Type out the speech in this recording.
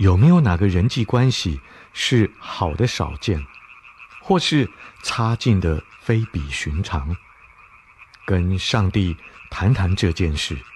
有没有哪个人际关系是好的少见，或是差劲的非比寻常？跟上帝谈谈这件事。